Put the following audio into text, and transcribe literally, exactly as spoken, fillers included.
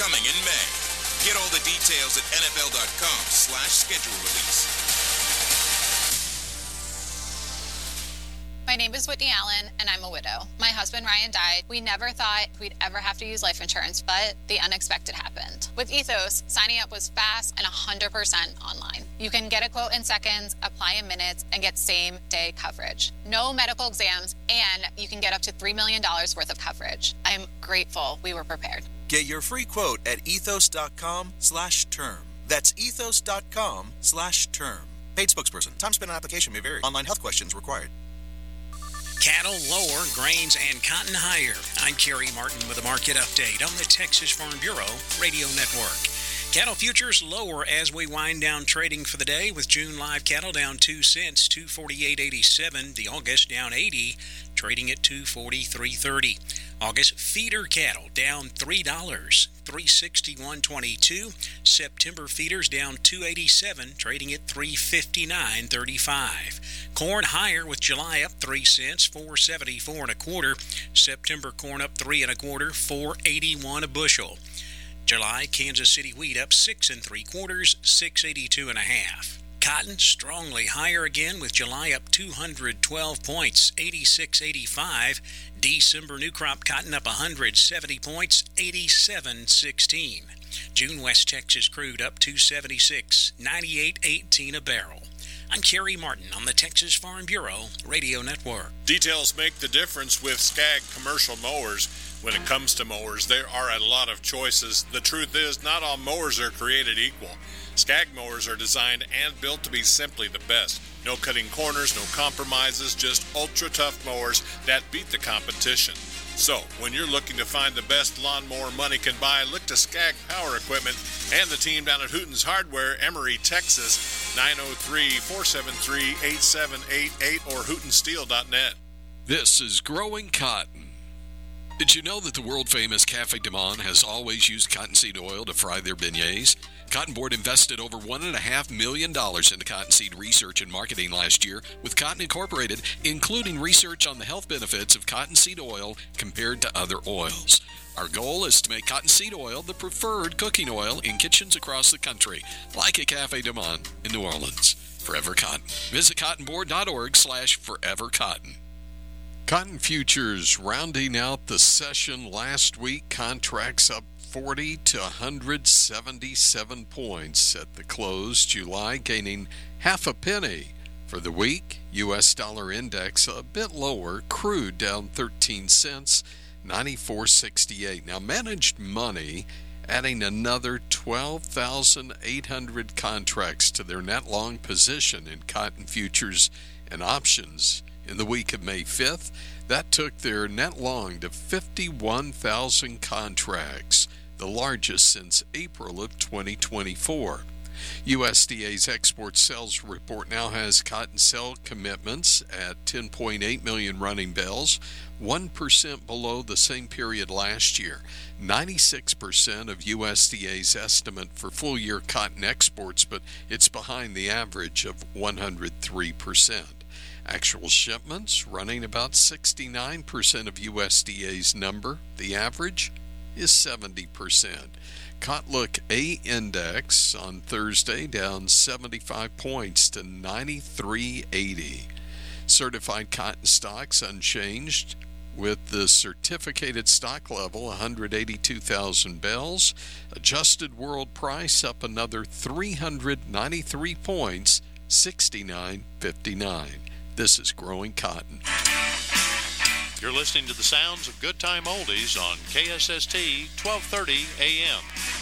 coming in May. Get all the details at N F L dot com slash schedule release. My name is Whitney Allen, and I'm a widow. My husband, Ryan, died. We never thought we'd ever have to use life insurance, but the unexpected happened. With Ethos, signing up was fast and one hundred percent online. You can get a quote in seconds, apply in minutes, and get same-day coverage. No medical exams, and you can get up to three million dollars worth of coverage. I'm grateful we were prepared. Get your free quote at ethos dot com slash term. That's ethos dot com slash term. Paid spokesperson. Time spent on application may vary. Online health questions required. Cattle lower, grains, and cotton higher. I'm Kerry Martin with a market update on the Texas Farm Bureau Radio Network. Cattle futures lower as we wind down trading for the day, with June live cattle down two cents, two forty-eight eighty-seven. The August down eighty, trading at two forty-three thirty. August feeder cattle down three dollars, three sixty-one twenty-two. September feeders down two eighty-seven, trading at three fifty-nine thirty-five. Corn higher with July up three cents, four seventy-four and a quarter. September corn up three and a quarter, four eighty-one a bushel. July Kansas City wheat up six and three quarters, six eighty-two and a half. Cotton strongly higher again with July up two hundred twelve points, eighty-six eighty-five. December new crop cotton up one hundred seventy points, eighty-seven sixteen. June West Texas crude up two seventy-six, ninety-eight eighteen a barrel. I'm Kerry Martin on the Texas Farm Bureau Radio Network. Details make the difference with Skag commercial mowers. When it comes to mowers, there are a lot of choices. The truth is, not all mowers are created equal. Skag mowers are designed and built to be simply the best. No cutting corners, no compromises, just ultra-tough mowers that beat the competition. So, when you're looking to find the best lawnmower money can buy, look to Skag Power Equipment and the team down at Hooten's Hardware, Emory, Texas, nine oh three, four seven three, eight seven eight eight or hooten steel dot net. This is Growing Cotton. Did you know that the world-famous Cafe de Monde has always used cottonseed oil to fry their beignets? Cotton Board invested over one point five million dollars into cottonseed research and marketing last year with Cotton Incorporated, including research on the health benefits of cottonseed oil compared to other oils. Our goal is to make cottonseed oil the preferred cooking oil in kitchens across the country, like at Cafe de Monde in New Orleans. Forever Cotton. Visit cottonboard.org slash forever cotton. Cotton futures rounding out the session last week. Contracts up forty to one hundred seventy-seven points at the close. July gaining half a penny. For the week, U S dollar index a bit lower. Crude down thirteen cents, ninety-four sixty-eight. Now, managed money adding another twelve thousand eight hundred contracts to their net long position in cotton futures and options in the week of May fifth. That took their net long to fifty-one thousand contracts, the largest since April of twenty twenty-four. U S D A's export sales report now has cotton sale commitments at ten point eight million running bales, one percent below the same period last year. ninety-six percent of U S D A's estimate for full-year cotton exports, but it's behind the average of one hundred three percent. Actual shipments running about sixty-nine percent of U S D A's number. The average is seventy percent. Cotlook A index on Thursday down seventy-five points to ninety-three eighty. Certified cotton stocks unchanged, with the certificated stock level one hundred eighty-two thousand bales. Adjusted world price up another three hundred ninety-three points, sixty-nine fifty-nine. This is Growing Cotton. You're listening to the sounds of Good Time Oldies on K S S T twelve thirty A M.